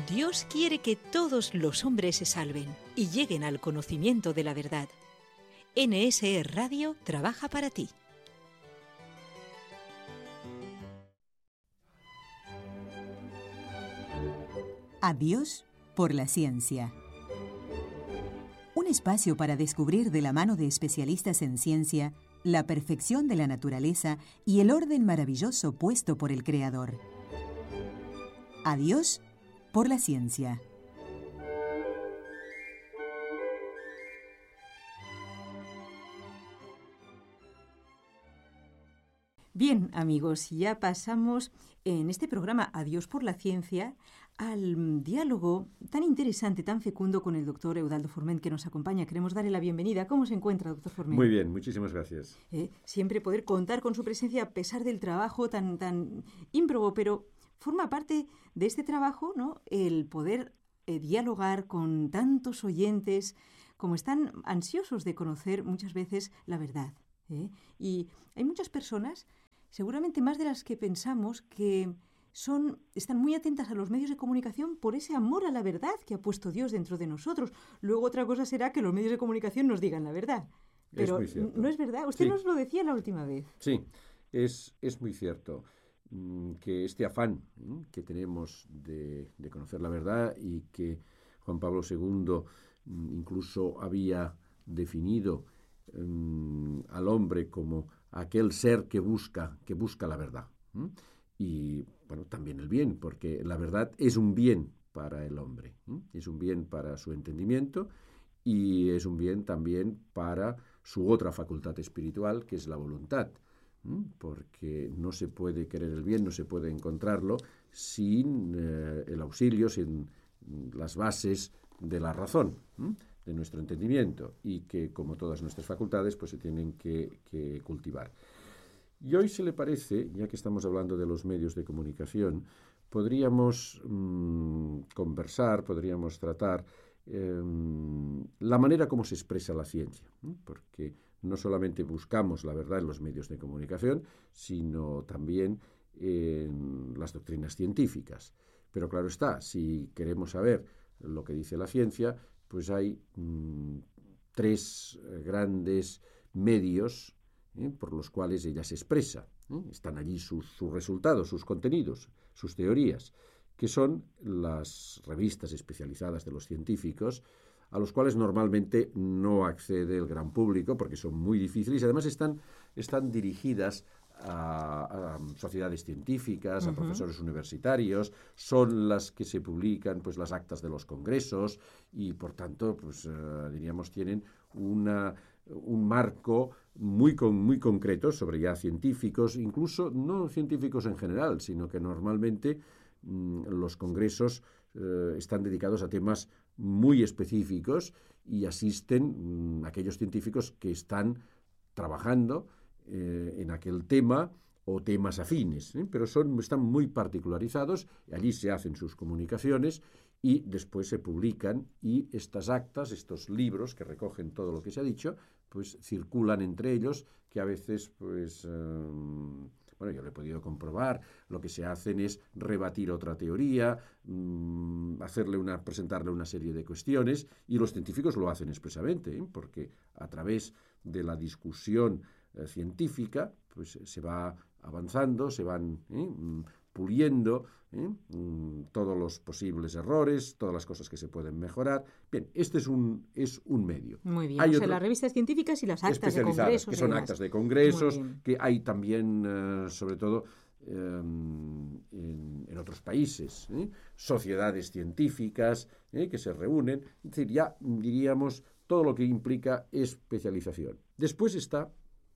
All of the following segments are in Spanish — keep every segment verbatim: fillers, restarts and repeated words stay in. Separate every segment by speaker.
Speaker 1: Dios quiere que todos los hombres se salven y lleguen al conocimiento de la verdad. N S E Radio trabaja para ti.
Speaker 2: Adiós por la ciencia. Un espacio para descubrir de la mano de especialistas en ciencia la perfección de la naturaleza y el orden maravilloso puesto por el Creador. Adiós por la ciencia.
Speaker 3: Bien, amigos, ya pasamos en este programa Adiós por la ciencia al diálogo tan interesante, tan fecundo con el doctor Eudaldo Forment, que nos acompaña. Queremos darle la bienvenida. ¿Cómo se encuentra, doctor Forment?
Speaker 4: Muy bien, muchísimas gracias.
Speaker 3: Eh, siempre poder contar con su presencia a pesar del trabajo tan, tan ímprobo, pero forma parte de este trabajo, ¿no?, el poder eh, dialogar con tantos oyentes como están ansiosos de conocer muchas veces la verdad. ¿eh? Y hay muchas personas, seguramente más de las que pensamos, que son, están muy atentas a los medios de comunicación por ese amor a la verdad que ha puesto Dios dentro de nosotros. Luego otra cosa será que los medios de comunicación nos digan la verdad. Pero
Speaker 4: es muy cierto.
Speaker 3: No es verdad. Usted
Speaker 4: sí.
Speaker 3: nos lo decía la última vez.
Speaker 4: Sí, es, es muy cierto que este afán que tenemos de, de conocer la verdad, y que Juan Pablo segundo incluso había definido um, al hombre como aquel ser que busca, que busca la verdad. ¿Mm? Y, bueno, también el bien, porque la verdad es un bien para el hombre. ¿Mm? Es un bien para su entendimiento y es un bien también para su otra facultad espiritual, que es la voluntad. ¿Mm? Porque no se puede querer el bien, no se puede encontrarlo sin eh, el auxilio, sin las bases de la razón, ¿Mm? de nuestro entendimiento, y que, como todas nuestras facultades, pues se tienen que, que cultivar. Y hoy, se le parece, ya que estamos hablando de los medios de comunicación, podríamos mmm, conversar, podríamos tratar eh, la manera como se expresa la ciencia, ¿eh? Porque no solamente buscamos la verdad en los medios de comunicación, sino también en las doctrinas científicas. Pero claro está, si queremos saber lo que dice la ciencia, pues hay mmm, tres eh, grandes medios ¿eh? por los cuales ella se expresa. ¿eh? Están allí sus, sus resultados, sus contenidos, sus teorías, que son las revistas especializadas de los científicos, a los cuales normalmente no accede el gran público porque son muy difíciles y además están, están dirigidas a, a sociedades científicas, uh-huh. a profesores universitarios, son las que se publican, pues, las actas de los congresos, y por tanto, pues uh, diríamos, tienen una, un marco muy, con, muy concreto sobre ya científicos, incluso no científicos en general, sino que normalmente mmm, los congresos uh, están dedicados a temas muy específicos y asisten mmm, aquellos científicos que están trabajando Eh, en aquel tema o temas afines, ¿eh? pero son, están muy particularizados, allí se hacen sus comunicaciones y después se publican, y estas actas, estos libros que recogen todo lo que se ha dicho, pues circulan entre ellos, que a veces, pues, eh, bueno, yo lo he podido comprobar, lo que se hacen es rebatir otra teoría, mmm, hacerle una, presentarle una serie de cuestiones, y los científicos lo hacen expresamente, ¿eh? porque a través de la discusión eh, científica, pues se va avanzando, se van ¿eh? puliendo ¿eh? todos los posibles errores, todas las cosas que se pueden mejorar. Bien, este es un, es un medio.
Speaker 3: Muy bien,
Speaker 4: hay
Speaker 3: o sea,
Speaker 4: otro,
Speaker 3: las revistas científicas y las actas de congresos.
Speaker 4: Que son actas de congresos, que hay también, uh, sobre todo, En, en otros países, ¿eh? sociedades científicas ¿eh? que se reúnen, es decir, ya diríamos todo lo que implica especialización. Después está,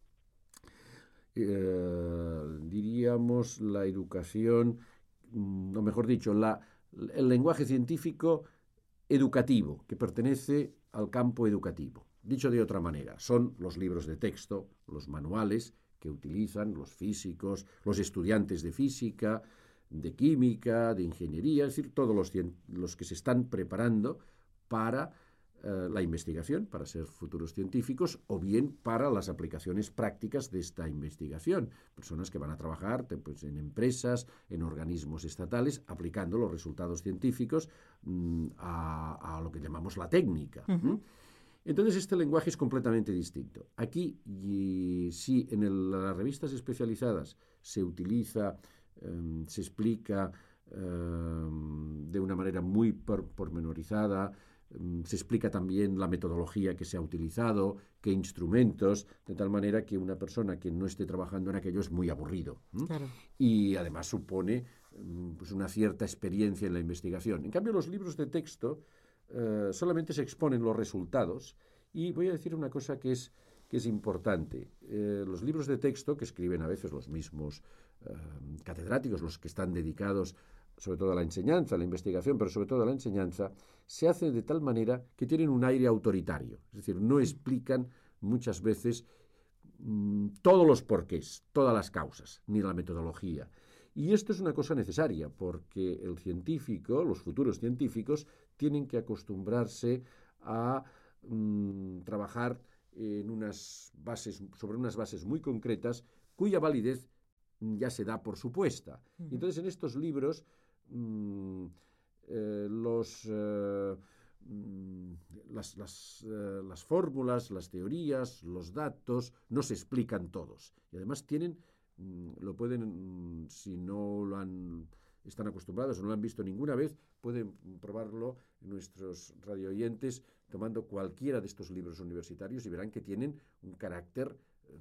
Speaker 4: eh, diríamos, la educación, o mejor dicho, la, el lenguaje científico educativo, que pertenece al campo educativo. Dicho de otra manera, son los libros de texto, los manuales que utilizan los físicos, los estudiantes de física, de química, de ingeniería, es decir, todos los, los que se están preparando para eh, la investigación, para ser futuros científicos, o bien para las aplicaciones prácticas de esta investigación. Personas que van a trabajar pues, en empresas, en organismos estatales, aplicando los resultados científicos mm, a, a lo que llamamos la técnica. Uh-huh. ¿Mm? Entonces, este lenguaje es completamente distinto. Aquí, y, sí, en el, las revistas especializadas se utiliza, eh, se explica eh, de una manera muy por, pormenorizada, eh, se explica también la metodología que se ha utilizado, qué instrumentos, de tal manera que una persona que no esté trabajando en aquello es muy aburrido. ¿eh? Claro. Y además supone eh, pues una cierta experiencia en la investigación. En cambio, los libros de texto Uh, solamente se exponen los resultados y voy a decir una cosa que es, que es importante. Uh, los libros de texto que escriben a veces los mismos uh, catedráticos, los que están dedicados sobre todo a la enseñanza, a la investigación, pero sobre todo a la enseñanza, se hacen de tal manera que tienen un aire autoritario. Es decir, no explican muchas veces mmm, todos los porqués, todas las causas, ni la metodología. Y esto es una cosa necesaria, porque el científico, los futuros científicos, tienen que acostumbrarse a mmm, trabajar en unas bases, sobre unas bases muy concretas, cuya validez ya se da por supuesta. Uh-huh. Entonces, en estos libros, mmm, eh, los, eh, las, las, eh, las fórmulas, las teorías, los datos, no se explican todos. Y además tienen... lo pueden, si no lo han, están acostumbrados o no lo han visto ninguna vez, pueden probarlo nuestros radioyentes tomando cualquiera de estos libros universitarios y verán que tienen un carácter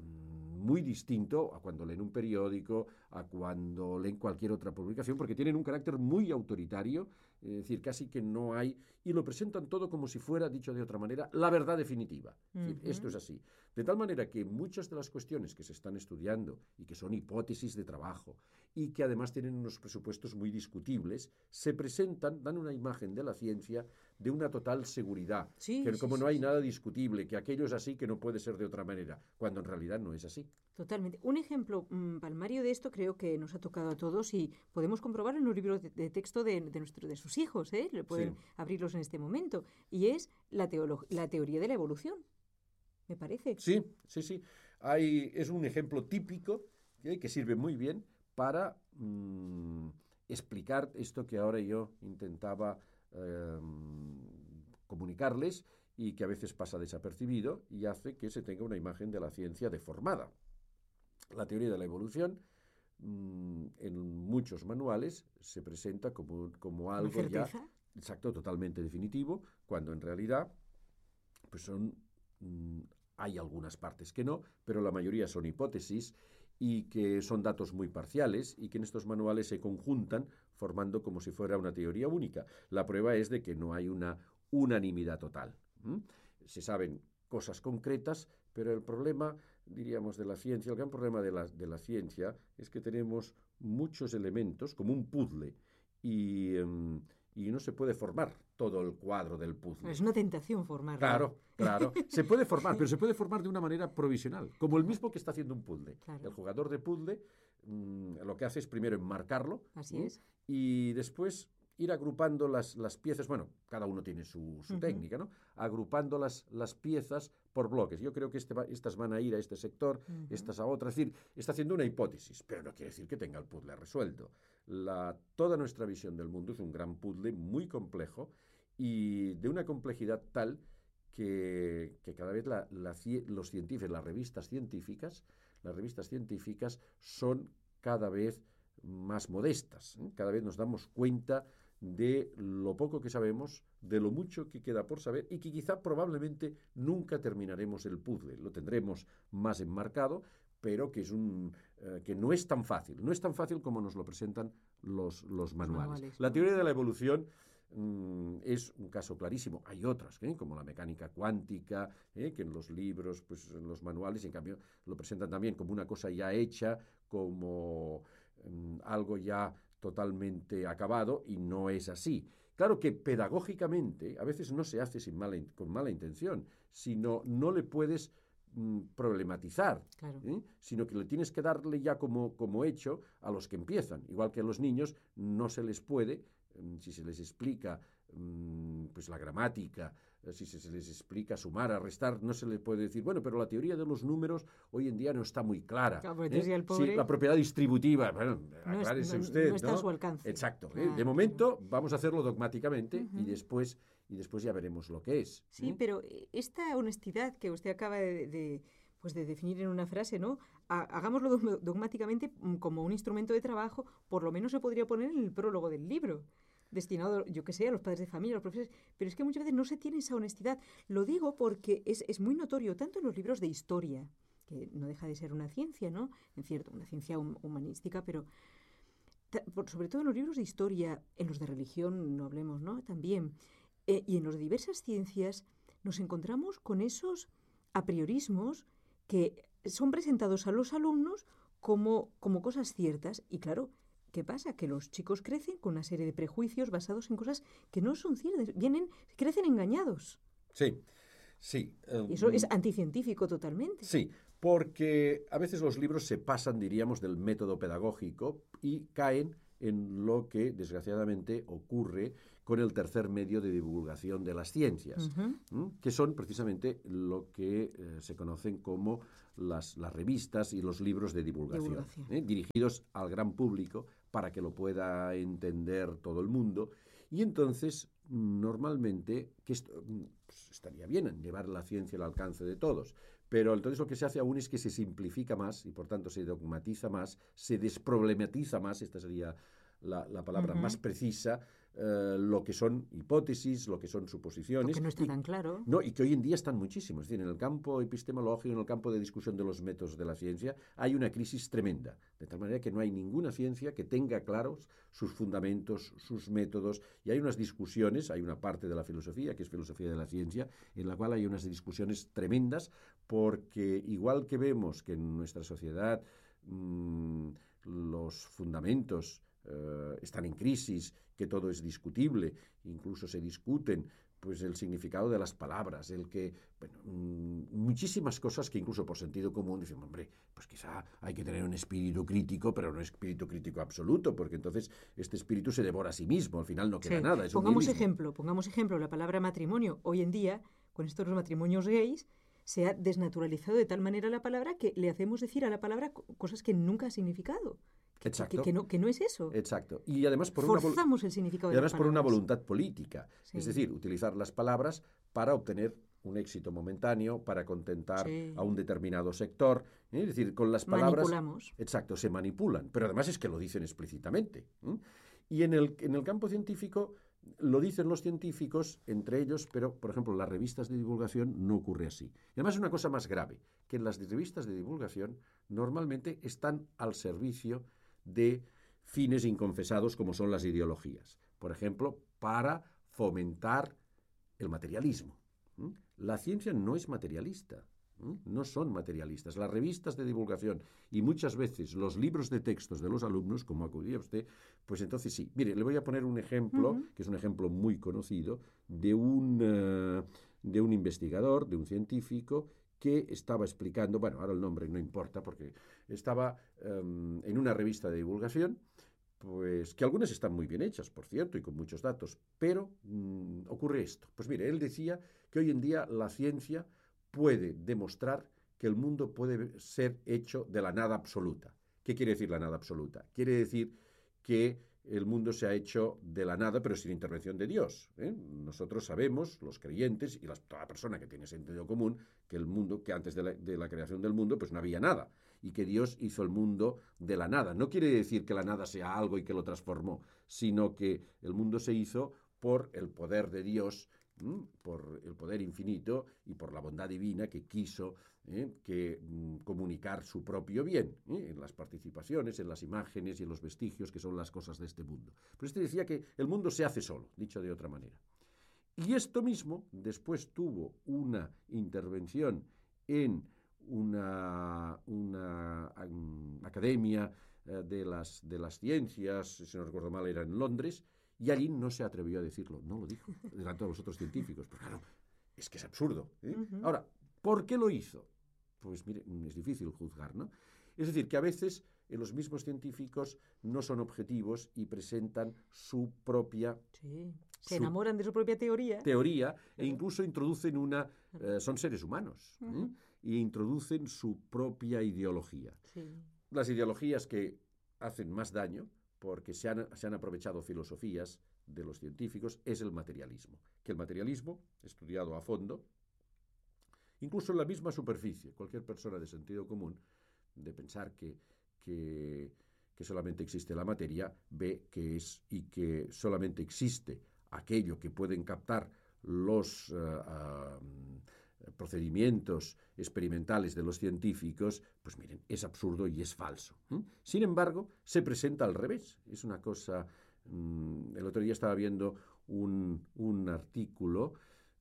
Speaker 4: muy distinto a cuando leen un periódico, a cuando leen cualquier otra publicación, porque tienen un carácter muy autoritario, es decir, casi que no hay, y lo presentan todo como si fuera, dicho de otra manera, la verdad definitiva. Uh-huh. Es decir, esto es así. De tal manera que muchas de las cuestiones que se están estudiando y que son hipótesis de trabajo y que además tienen unos presupuestos muy discutibles, se presentan, dan una imagen de la ciencia de una total seguridad, sí, que sí, como sí, no hay sí. nada discutible, que aquello es así, que no puede ser de otra manera, cuando en realidad no es así.
Speaker 3: Totalmente. Un ejemplo mmm, palmario de esto creo que nos ha tocado a todos y podemos comprobarlo en los libros de, de texto de, de, nuestro, de sus hijos, ¿eh? Pueden sí. abrirlos en este momento, y es la, teolo- la teoría de la evolución, me parece.
Speaker 4: Sí, sí, sí. Hay, es un ejemplo típico ¿eh? que sirve muy bien para mmm, explicar esto que ahora yo intentaba eh, comunicarles y que a veces pasa desapercibido y hace que se tenga una imagen de la ciencia deformada. La teoría de la evolución mmm, en muchos manuales se presenta como, como algo ya exacto, totalmente definitivo, cuando en realidad pues son mmm, hay algunas partes que no, pero la mayoría son hipótesis y que son datos muy parciales y que en estos manuales se conjuntan formando como si fuera una teoría única. La prueba es de que no hay una unanimidad total. ¿Mm? Se saben cosas concretas, pero el problema, diríamos, de la ciencia, el gran problema de la, de la ciencia es que tenemos muchos elementos, como un puzzle, y, um, y no se puede formar todo el cuadro del puzzle.
Speaker 3: Es una tentación formarlo.
Speaker 4: Claro, claro. Se puede formar, pero se puede formar de una manera provisional, como el mismo que está haciendo un puzzle. Claro. El jugador de puzzle mmm, lo que hace es primero enmarcarlo.
Speaker 3: Así es.
Speaker 4: Y después ir agrupando las, las piezas, bueno, cada uno tiene su, su uh-huh. técnica, ¿no? Agrupando las, las piezas por bloques. Yo creo que este va, estas van a ir a este sector, uh-huh. estas a otras. Es decir, está haciendo una hipótesis, pero no quiere decir que tenga el puzzle resuelto. La, toda nuestra visión del mundo es un gran puzzle muy complejo y de una complejidad tal que, que cada vez la, la, los científicos, las revistas científicas, las revistas científicas son cada vez más modestas, ¿eh? Cada vez nos damos cuenta de lo poco que sabemos, de lo mucho que queda por saber y que quizá probablemente nunca terminaremos el puzzle, lo tendremos más enmarcado, pero que es un eh, que no es tan fácil, no es tan fácil como nos lo presentan los, los manuales. manuales. La teoría de la evolución mmm, es un caso clarísimo. Hay otras, ¿eh? como la mecánica cuántica, ¿eh? que en los libros, pues en los manuales, en cambio, lo presentan también como una cosa ya hecha, como mmm, algo ya totalmente acabado, y no es así. Claro que pedagógicamente a veces no se hace sin mala, con mala intención, sino no le puedes mm, problematizar, claro. ¿eh? sino que le tienes que darle ya como, como hecho a los que empiezan. Igual que a los niños no se les puede, si se les explica mmm, pues la gramática, si se, se les explica sumar, a restar, no se le puede decir, bueno, pero la teoría de los números hoy en día no está muy clara.
Speaker 3: Claro,
Speaker 4: ¿eh?
Speaker 3: el pobre...
Speaker 4: Sí, la propiedad distributiva, bueno,
Speaker 3: no
Speaker 4: aclárese
Speaker 3: es, no,
Speaker 4: usted,
Speaker 3: no está
Speaker 4: ¿no?
Speaker 3: a su alcance.
Speaker 4: Exacto.
Speaker 3: Claro,
Speaker 4: ¿eh? De momento
Speaker 3: claro.
Speaker 4: vamos a hacerlo dogmáticamente
Speaker 3: Uh-huh.
Speaker 4: y después y después ya veremos lo que es.
Speaker 3: Sí,
Speaker 4: ¿eh?
Speaker 3: pero esta honestidad que usted acaba de, de, pues de definir en una frase, ¿no? Hagámoslo dogmáticamente como un instrumento de trabajo, por lo menos se podría poner en el prólogo del libro, destinado, yo que sé, a los padres de familia, a los profesores, pero es que muchas veces no se tiene esa honestidad. Lo digo porque es, es muy notorio, tanto en los libros de historia, que no deja de ser una ciencia, ¿no? En cierto, una ciencia humanística, pero sobre todo en los libros de historia, en los de religión, no hablemos, ¿no? También... Eh, y en las diversas ciencias nos encontramos con esos apriorismos que son presentados a los alumnos como, como cosas ciertas. Y claro, ¿qué pasa? Que los chicos crecen con una serie de prejuicios basados en cosas que no son ciertas. Vienen, crecen engañados.
Speaker 4: Sí, sí. Um,
Speaker 3: y eso es anticientífico totalmente.
Speaker 4: Sí, porque a veces los libros se pasan, diríamos, del método pedagógico y caen en lo que, desgraciadamente, ocurre con el tercer medio de divulgación de las ciencias, uh-huh. que son precisamente lo que eh, se conocen como las, las revistas y los libros de divulgación, divulgación. ¿eh? dirigidos al gran público para que lo pueda entender todo el mundo. Y entonces, normalmente, que esto, pues, estaría bien en llevar la ciencia al alcance de todos, pero entonces lo que se hace aún es que se simplifica más y por tanto se dogmatiza más, se desproblematiza más, esta sería la, la palabra uh-huh. más precisa, eh, lo que son hipótesis, lo que son suposiciones.
Speaker 3: Porque no está
Speaker 4: y,
Speaker 3: tan claro.
Speaker 4: No, y que hoy en día están muchísimos. Es decir, en el campo epistemológico, en el campo de discusión de los métodos de la ciencia, hay una crisis tremenda. De tal manera que no hay ninguna ciencia que tenga claros sus fundamentos, sus métodos, y hay unas discusiones, hay una parte de la filosofía, que es filosofía de la ciencia, en la cual hay unas discusiones tremendas, porque igual que vemos que en nuestra sociedad mmm, los fundamentos Uh, están en crisis, que todo es discutible, incluso se discuten pues el significado de las palabras, el que, bueno, mmm, muchísimas cosas que incluso por sentido común dicen, hombre, pues quizá hay que tener un espíritu crítico, pero no espíritu crítico absoluto, porque entonces este espíritu se devora a sí mismo, al final no queda
Speaker 3: sí.
Speaker 4: nada. Es
Speaker 3: pongamos
Speaker 4: un
Speaker 3: ejemplo, pongamos ejemplo, la palabra matrimonio. Hoy en día, con estos los matrimonios gays, se ha desnaturalizado de tal manera la palabra que le hacemos decir a la palabra cosas que nunca ha significado. Que,
Speaker 4: Exacto.
Speaker 3: Que, que, no, que no es eso.
Speaker 4: Exacto. Y además por
Speaker 3: Forzamos
Speaker 4: una,
Speaker 3: el significado
Speaker 4: y
Speaker 3: de
Speaker 4: además
Speaker 3: las
Speaker 4: por una
Speaker 3: palabras.
Speaker 4: voluntad política. Sí. Es decir, utilizar las palabras para obtener un éxito momentáneo, para contentar
Speaker 3: sí.
Speaker 4: a un determinado sector. ¿eh? Es decir, con las palabras...
Speaker 3: Manipulamos.
Speaker 4: Exacto, se manipulan. Pero además es que lo dicen explícitamente. ¿eh? Y en el, en el campo científico lo dicen los científicos entre ellos, pero, por ejemplo, en las revistas de divulgación no ocurre así. Y además es una cosa más grave, que en las revistas de divulgación normalmente están al servicio de fines inconfesados como son las ideologías. Por ejemplo, para fomentar el materialismo. ¿Mm? La ciencia no es materialista. ¿Mm? No son materialistas. Las revistas de divulgación y muchas veces los libros de textos de los alumnos, como acudía usted, pues entonces sí. Mire, le voy a poner un ejemplo, uh-huh. que es un ejemplo muy conocido, de un, uh, de un investigador, de un científico, que estaba explicando, bueno, ahora el nombre no importa, porque estaba um, en una revista de divulgación, pues que algunas están muy bien hechas, por cierto, y con muchos datos, pero mmm, ocurre esto. Pues mire, él decía que hoy en día la ciencia puede demostrar que el mundo puede ser hecho de la nada absoluta. ¿Qué quiere decir la nada absoluta? Quiere decir que el mundo se ha hecho de la nada, pero sin intervención de Dios. ¿eh? Nosotros sabemos, los creyentes, y las, toda persona que tiene sentido común, que el mundo, que antes de la, de la creación del mundo, pues no había nada, y que Dios hizo el mundo de la nada. No quiere decir que la nada sea algo y que lo transformó, sino que el mundo se hizo por el poder de Dios, ¿m? por el poder infinito y por la bondad divina que quiso ¿eh? que m, comunicar su propio bien ¿eh? en las participaciones, en las imágenes y en los vestigios que son las cosas de este mundo. Pero este decía que el mundo se hace solo, dicho de otra manera. Y esto mismo después tuvo una intervención en una, una um, academia uh, de, las, de las ciencias, si no recuerdo mal era en Londres, y allí no se atrevió a decirlo, no lo dijo, delante de los otros científicos. Pero claro, es que es absurdo. ¿eh? Uh-huh. Ahora, ¿por qué lo hizo? Pues mire, es difícil juzgar, ¿no? Es decir, que a veces eh, los mismos científicos no son objetivos y presentan su propia
Speaker 3: sí, Se enamoran de su propia teoría.
Speaker 4: Teoría, e incluso introducen una... Eh, son seres humanos, ¿eh? Uh-huh. E introducen su propia ideología. Sí. Las ideologías que hacen más daño, porque se han, se han aprovechado filosofías de los científicos, es el materialismo. Que el materialismo, estudiado a fondo, incluso en la misma superficie, cualquier persona de sentido común, de pensar que, que, que solamente existe la materia, ve que es y que solamente existe aquello que pueden captar los uh, uh, procedimientos experimentales de los científicos, pues miren, es absurdo y es falso. ¿eh? Sin embargo, se presenta al revés. Es una cosa... Um, el otro día estaba viendo un, un artículo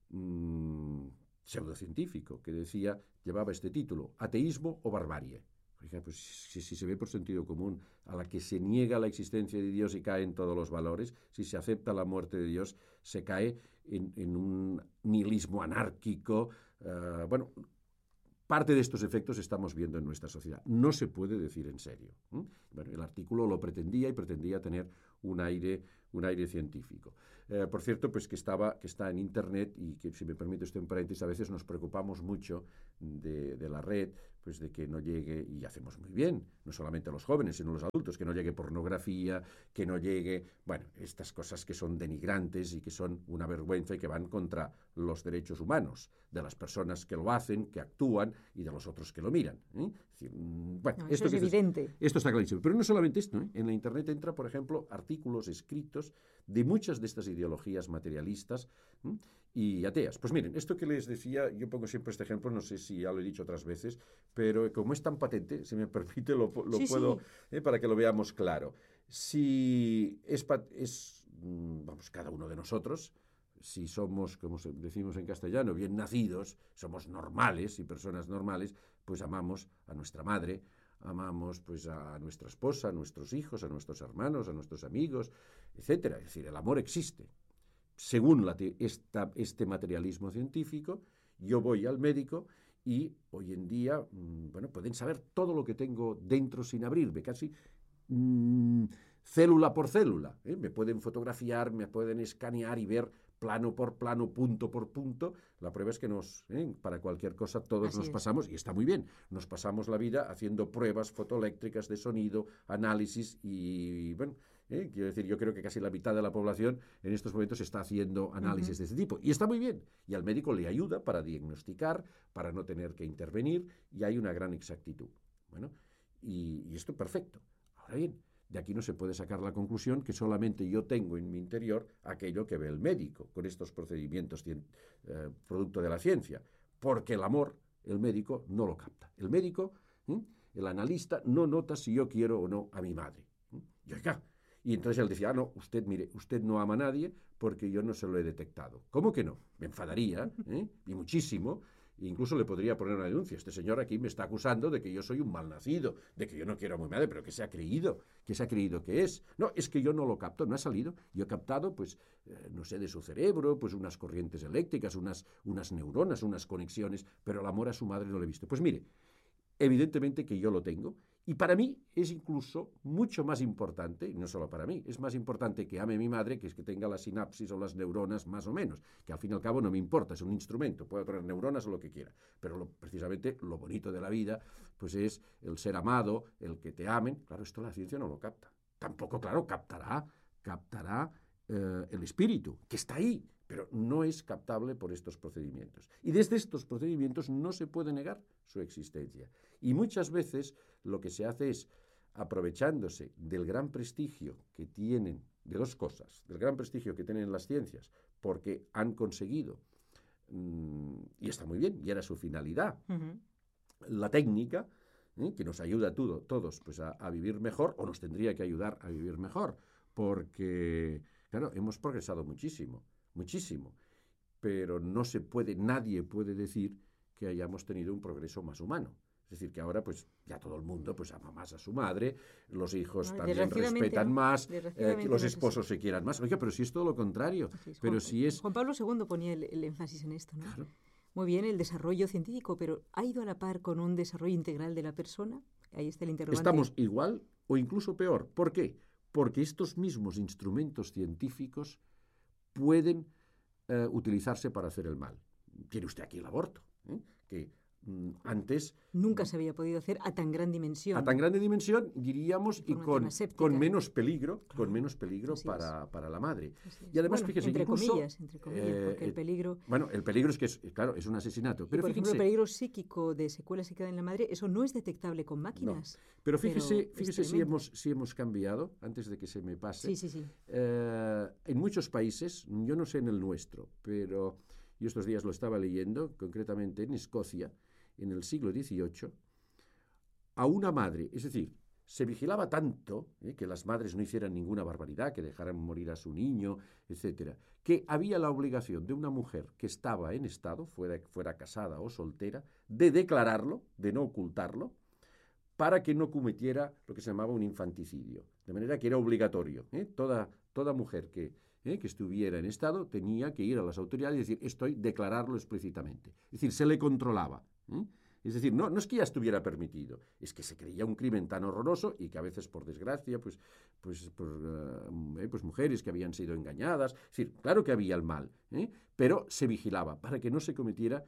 Speaker 4: um, pseudocientífico que decía, llevaba este título, ¿ateísmo o barbarie? Oiga, pues si, si se ve por sentido común a la que se niega la existencia de Dios y caen todos los valores, si se acepta la muerte de Dios, se cae en, en un nihilismo anárquico. Uh, bueno, parte de estos efectos estamos viendo en nuestra sociedad. No se puede decir en serio. ¿eh? Bueno, el artículo lo pretendía y pretendía tener un aire, un aire científico. Eh, por cierto, pues que, estaba, que está en Internet y que, si me permite esto en paréntesis, a veces nos preocupamos mucho de, de la red, pues de que no llegue, y hacemos muy bien, no solamente a los jóvenes, sino a los adultos, que no llegue pornografía, que no llegue, bueno, estas cosas que son denigrantes y que son una vergüenza y que van contra los derechos humanos de las personas que lo hacen, que actúan, y de los otros que lo miran. ¿eh? Es decir, bueno,
Speaker 3: no,
Speaker 4: esto
Speaker 3: es evidente.
Speaker 4: Es, esto está clarísimo. Pero no solamente esto. ¿eh? En la Internet entra, por ejemplo, artículos escritos de muchas de estas ideologías materialistas ¿eh? y ateas. Pues miren, esto que les decía, yo pongo siempre este ejemplo, no sé si ya lo he dicho otras veces, pero como es tan patente, si me permite, lo, lo
Speaker 3: sí,
Speaker 4: puedo,
Speaker 3: sí.
Speaker 4: ¿eh? para que lo veamos claro. Si es, es, vamos, cada uno de nosotros, si somos, como decimos en castellano, bien nacidos, somos normales y personas normales, pues amamos a nuestra madre, amamos pues a nuestra esposa, a nuestros hijos, a nuestros hermanos, a nuestros amigos, etcétera. Es decir, el amor existe. Según la te, esta, este materialismo científico, yo voy al médico y hoy en día, bueno, pueden saber todo lo que tengo dentro sin abrirme, casi mmm, célula por célula. ¿eh? Me pueden fotografiar, me pueden escanear y ver plano por plano, punto por punto. La prueba es que nos, ¿eh? para cualquier cosa todos
Speaker 3: Así
Speaker 4: nos
Speaker 3: es.
Speaker 4: pasamos, y está muy bien, nos pasamos la vida haciendo pruebas fotoeléctricas de sonido, análisis y, bueno, ¿eh? quiero decir, yo creo que casi la mitad de la población en estos momentos está haciendo análisis uh-huh. de este tipo. Y está muy bien. Y al médico le ayuda para diagnosticar, para no tener que intervenir, y hay una gran exactitud. Bueno, y, y esto perfecto. Ahora bien, de aquí no se puede sacar la conclusión que solamente yo tengo en mi interior aquello que ve el médico con estos procedimientos eh, producto de la ciencia, porque el amor, el médico no lo capta. El médico, ¿eh? el analista, no nota si yo quiero o no a mi madre. ¿eh? Y acá. Y entonces él decía, ah, no, usted, mire, usted no ama a nadie porque yo no se lo he detectado. ¿Cómo que no? Me enfadaría, ¿eh? y muchísimo. Incluso le podría poner una denuncia. Este señor aquí me está acusando de que yo soy un malnacido, de que yo no quiero a mi madre, pero que se ha creído, que se ha creído que es. No, es que yo no lo capto, no ha salido. Yo he captado, pues, eh, no sé, de su cerebro, pues unas corrientes eléctricas, unas, unas neuronas, unas conexiones, pero el amor a su madre no lo he visto. Pues mire, evidentemente que yo lo tengo, y para mí es incluso mucho más importante, y no solo para mí, es más importante que ame a mi madre que es que tenga la sinapsis o las neuronas más o menos, que al fin y al cabo no me importa, es un instrumento, puedo poner neuronas o lo que quiera, pero lo, precisamente lo bonito de la vida pues es el ser amado, el que te amen. Claro, esto la ciencia no lo capta. Tampoco, claro, captará, captará eh, el espíritu, que está ahí, pero no es captable por estos procedimientos. Y desde estos procedimientos no se puede negar su existencia. Y muchas veces lo que se hace es, aprovechándose del gran prestigio que tienen, de dos cosas, del gran prestigio que tienen las ciencias, porque han conseguido, mmm, y está muy bien, y era su finalidad, uh-huh. la técnica, ¿eh? que nos ayuda a todo, todos pues a, a vivir mejor, o nos tendría que ayudar a vivir mejor, porque, claro, hemos progresado muchísimo. Muchísimo, pero no se puede, nadie puede decir que hayamos tenido un progreso más humano. Es decir, que ahora pues ya todo el mundo pues ama más a su madre, los hijos no, también respetan más, eh, que los esposos se quieran más. Oiga, pero si es todo lo contrario.
Speaker 3: Sí, es
Speaker 4: pero
Speaker 3: Juan,
Speaker 4: si es...
Speaker 3: Juan Pablo segundo ponía el, el énfasis en esto, ¿no?
Speaker 4: Claro.
Speaker 3: Muy bien, el desarrollo científico, pero ¿ha ido a la par con un desarrollo integral de la persona? Ahí está el interrogante.
Speaker 4: Estamos igual o incluso peor. ¿Por qué? Porque estos mismos instrumentos científicos pueden eh, utilizarse para hacer el mal. Tiene usted aquí el aborto, ¿eh? que mm, antes...
Speaker 3: Nunca se había podido hacer a tan gran dimensión.
Speaker 4: A tan grande dimensión, diríamos, y con, con menos peligro, claro, con menos peligro para, para la madre.
Speaker 3: Y además, bueno, fíjese, entre incluso, comillas, entre comillas,
Speaker 4: eh,
Speaker 3: porque el peligro...
Speaker 4: Bueno, el peligro es que, es, claro, es un asesinato. Pero
Speaker 3: y por
Speaker 4: fíjese,
Speaker 3: ejemplo, el peligro psíquico de secuelas que quedan en la madre, eso no es detectable con máquinas.
Speaker 4: No. Pero fíjese, pero fíjese si, hemos, si hemos cambiado, antes de que se me pase.
Speaker 3: Sí, sí, sí.
Speaker 4: Eh, en muchos países, yo no sé en el nuestro, pero yo estos días lo estaba leyendo, concretamente en Escocia, en el siglo dieciocho, a una madre, es decir, se vigilaba tanto eh, que las madres no hicieran ninguna barbaridad, que dejaran morir a su niño, etcétera, que había la obligación de una mujer que estaba en estado, fuera, fuera casada o soltera, de declararlo, de no ocultarlo, para que no cometiera lo que se llamaba un infanticidio. De manera que era obligatorio. ¿eh? Toda, toda mujer que, eh, que estuviera en estado tenía que ir a las autoridades y decir, estoy, declararlo explícitamente. Es decir, se le controlaba. ¿eh? Es decir, no, no es que ya estuviera permitido, es que se creía un crimen tan horroroso y que a veces, por desgracia, pues, pues, por, uh, eh, pues mujeres que habían sido engañadas. Es decir, claro que había el mal, ¿eh? pero se vigilaba para que no se cometiera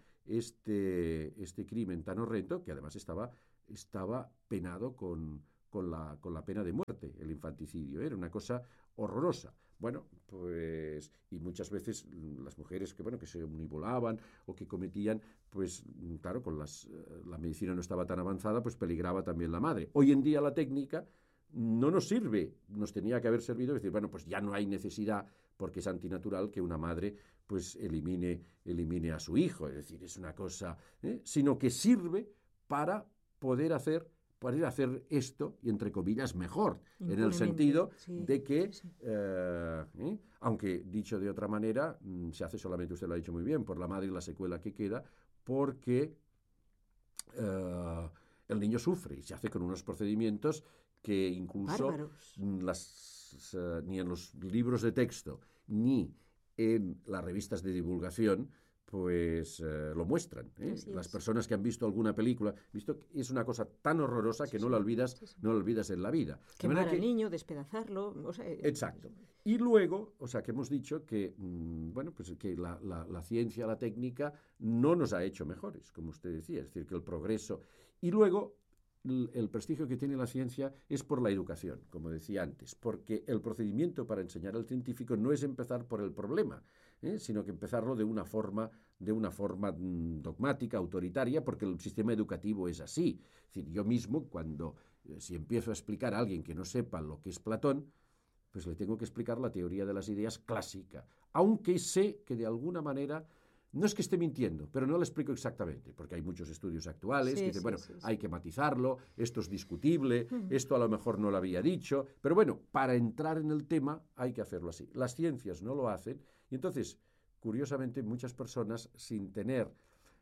Speaker 4: este, este crimen tan horrendo, que además estaba, estaba penado con, con, la, con la pena de muerte, el infanticidio. ¿eh? Era una cosa horrorosa. Bueno, pues, y muchas veces las mujeres que, bueno, que se omnibulaban o que cometían, pues, claro, con las, la medicina no estaba tan avanzada, pues peligraba también la madre. Hoy en día la técnica no nos sirve, nos tenía que haber servido decir, bueno, pues ya no hay necesidad, porque es antinatural que una madre, pues, elimine, elimine a su hijo, es decir, es una cosa, ¿eh? sino que sirve para poder hacer poder hacer esto, y entre comillas, mejor, en el sentido sí, de que, sí. eh, ¿eh? aunque dicho de otra manera, se hace solamente, usted lo ha dicho muy bien, por la madre y la secuela que queda, porque eh, el niño sufre y se hace con unos procedimientos que incluso las, uh, ni en los libros de texto ni en las revistas de divulgación pues eh, lo muestran. ¿eh? Las personas que han visto alguna película, visto que es una cosa tan horrorosa que sí, no la olvidas, sí, sí. no la olvidas en la vida.
Speaker 3: Quemar al que... niño, despedazarlo. O sea,
Speaker 4: Exacto. Y luego, o sea, que hemos dicho que, mmm, bueno, pues que la, la, la ciencia, la técnica, no nos ha hecho mejores, como usted decía, es decir, que el progreso. Y luego, el, el prestigio que tiene la ciencia es por la educación, como decía antes, porque el procedimiento para enseñar al científico no es empezar por el problema, ¿eh? sino que empezarlo de una forma, de una forma mm, dogmática, autoritaria, porque el sistema educativo es así. Es decir, yo mismo, cuando, eh, si empiezo a explicar a alguien que no sepa lo que es Platón, pues le tengo que explicar la teoría de las ideas clásica, aunque sé que de alguna manera... No es que esté mintiendo, pero no lo explico exactamente, porque hay muchos estudios actuales sí, que dicen, sí, bueno, sí, sí. hay que matizarlo, esto es discutible, mm. esto a lo mejor no lo había dicho, pero bueno, para entrar en el tema hay que hacerlo así. Las ciencias no lo hacen, y entonces, curiosamente, muchas personas, sin tener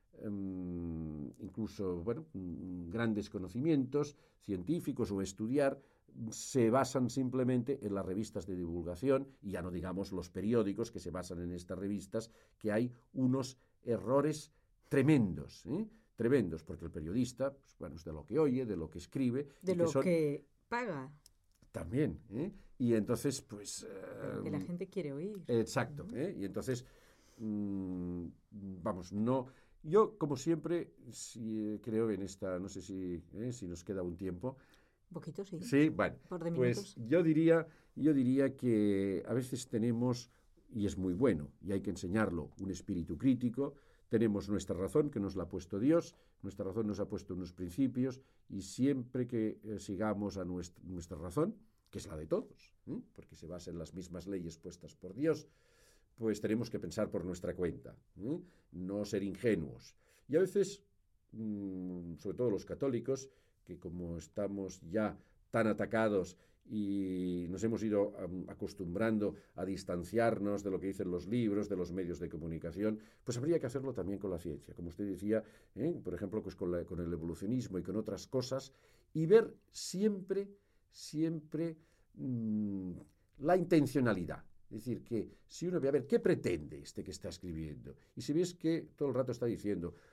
Speaker 4: um, incluso, bueno, grandes conocimientos científicos o estudiar, se basan simplemente en las revistas de divulgación, y ya no digamos los periódicos que se basan en estas revistas, que hay unos errores tremendos, ¿eh? tremendos, porque el periodista, pues, bueno, es de lo que oye, de lo que escribe.
Speaker 3: De lo que, son... que paga.
Speaker 4: También, ¿eh? Y entonces, pues...
Speaker 3: Eh, que la gente quiere oír.
Speaker 4: Exacto, ¿eh? Y entonces, mmm, vamos, no... Yo, como siempre, si, creo en esta, no sé si, ¿eh? si nos queda un tiempo...
Speaker 3: Un poquito, sí.
Speaker 4: Sí, bueno, pues yo diría, yo diría que a veces tenemos, y es muy bueno, y hay que enseñarlo, un espíritu crítico. Tenemos nuestra razón, que nos la ha puesto Dios, nuestra razón nos ha puesto unos principios, y siempre que eh, sigamos a nuestra, nuestra razón, que es la de todos, ¿eh? porque se basa en las mismas leyes puestas por Dios, pues tenemos que pensar por nuestra cuenta, ¿eh? no ser ingenuos. Y a veces, mmm, sobre todo los católicos, que como estamos ya tan atacados y nos hemos ido um, acostumbrando a distanciarnos de lo que dicen los libros, de los medios de comunicación, pues habría que hacerlo también con la ciencia, como usted decía, ¿eh? por ejemplo, pues con, la, con el evolucionismo y con otras cosas, y ver siempre, siempre mmm, la intencionalidad. Es decir, que si uno ve a ver qué pretende este que está escribiendo, y si ves que todo el rato está diciendo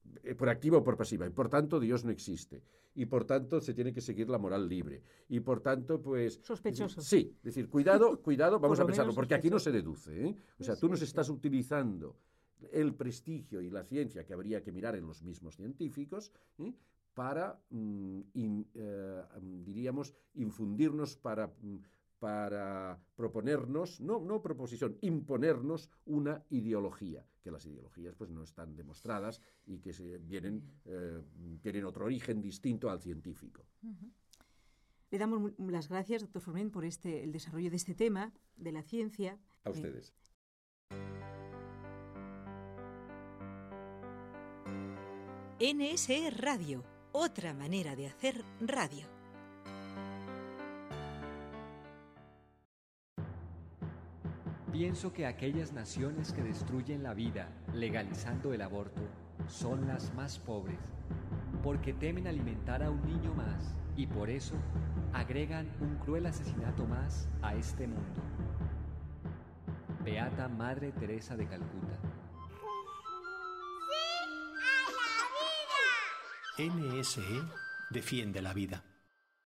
Speaker 4: eh, por activa o por pasiva, y por tanto Dios no existe, y por tanto se tiene que seguir la moral libre, y por tanto, pues...
Speaker 3: Sospechoso.
Speaker 4: Es decir, sí, es decir, cuidado, cuidado, vamos a pensarlo, porque aquí no se
Speaker 3: sospechoso.
Speaker 4: deduce, ¿eh? O sea, tú nos estás utilizando el prestigio y la ciencia que habría que mirar en los mismos científicos, ¿eh? para, mm, in, eh, diríamos, infundirnos, para, para proponernos, no, no proposición, imponernos una ideología, que las ideologías pues no están demostradas y que se vienen, eh, tienen otro origen distinto al científico.
Speaker 3: Uh-huh. Le damos las gracias, doctor Forment, por este, el desarrollo de este tema, de la ciencia.
Speaker 4: A ustedes.
Speaker 3: Eh,
Speaker 1: N S E Radio, otra manera de hacer radio.
Speaker 5: Pienso que aquellas naciones que destruyen la vida legalizando el aborto son las más pobres, porque temen alimentar a un niño más y por eso agregan un cruel asesinato más a este mundo. Beata Madre Teresa de Calcuta.
Speaker 6: N S E defiende la vida.